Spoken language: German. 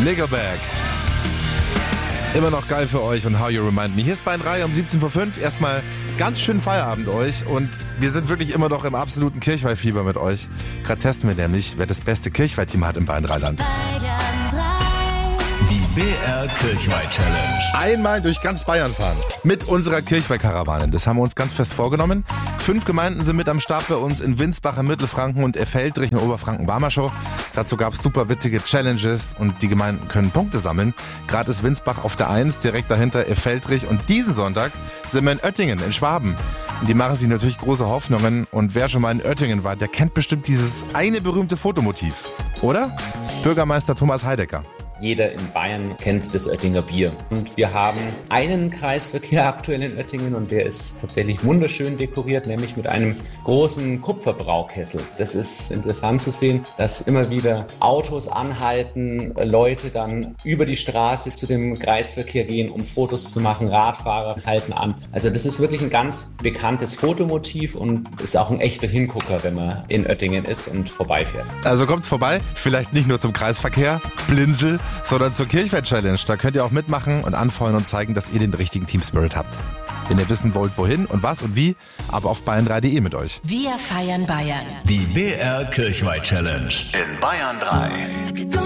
Nickelback. Immer noch geil für euch und How You Remind Me. Hier ist Bayern 3 um 17:05 Uhr. Erstmal ganz schönen Feierabend euch und wir sind wirklich immer noch im absoluten Kirchweihfieber mit euch. Gerade testen wir nämlich, wer das beste Kirchweih-Team hat im Bayern 3-Land. Die BR Kirchweih Challenge. Einmal durch ganz Bayern fahren mit unserer Kirchweih-Karawane. Das haben wir uns ganz fest vorgenommen. 5 Gemeinden sind mit am Start bei uns in Winsbach in Mittelfranken und Effeldrich in Oberfranken Warmerschau. Dazu gab es super witzige Challenges und die Gemeinden können Punkte sammeln. Gerade ist Winsbach auf der 1, direkt dahinter Effeldrich und diesen Sonntag sind wir in Oettingen in Schwaben. Und die machen sich natürlich große Hoffnungen und wer schon mal in Oettingen war, der kennt bestimmt dieses eine berühmte Fotomotiv, oder? Bürgermeister Thomas Heidecker. Jeder in Bayern kennt das Oettinger Bier. Und wir haben einen Kreisverkehr aktuell in Oettingen und der ist tatsächlich wunderschön dekoriert, nämlich mit einem großen Kupferbraukessel. Das ist interessant zu sehen, dass immer wieder Autos anhalten, Leute dann über die Straße zu dem Kreisverkehr gehen, um Fotos zu machen, Radfahrer halten an. Also das ist wirklich ein ganz bekanntes Fotomotiv und ist auch ein echter Hingucker, wenn man in Oettingen ist und vorbeifährt. Also kommt's vorbei, vielleicht nicht nur zum Kreisverkehr, Blinzel, sondern zur Kirchweih-Challenge. Da könnt ihr auch mitmachen und anfeuern und zeigen, dass ihr den richtigen Team-Spirit habt. Wenn ihr wissen wollt, wohin und was und wie, aber auf bayern3.de mit euch. Wir feiern Bayern. Die BR Kirchweih Challenge in Bayern 3.